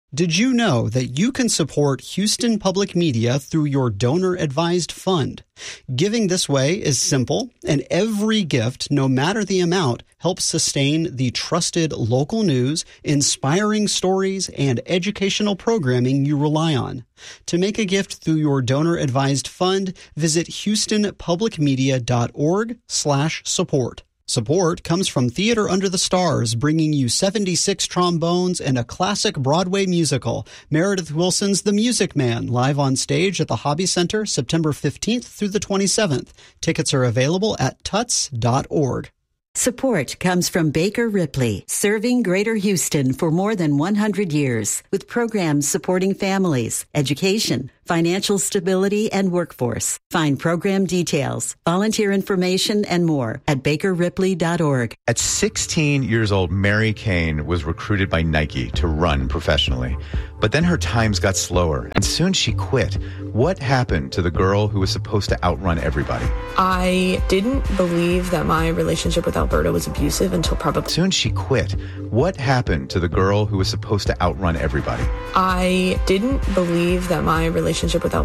Did you know that you can support Houston Public Media through your donor-advised fund? Giving this way is simple, and every gift, no matter the amount, helps sustain the trusted local news, inspiring stories, and educational programming you rely on. To make a gift through your donor-advised fund, visit houstonpublicmedia.org/support. Support comes from Theater Under the Stars, bringing you 76 trombones and a classic Broadway musical, Meredith Willson's The Music Man, live on stage at the Hobby Center September 15th through the 27th. Tickets are available at tuts.org. Support comes from Baker Ripley, serving Greater Houston for more than 100 years, with programs supporting families, education, financial stability, and workforce. Find program details, volunteer information, and more at bakerripley.org. At 16 years old, Mary Kane was recruited by Nike to run professionally. But then her times got slower, and soon she quit. What happened to the girl who was supposed to outrun everybody? I didn't believe that my relationship with Alberto was abusive until probably... Soon she quit. What happened to the girl who was supposed to outrun everybody? I didn't believe that my relationship with Alberto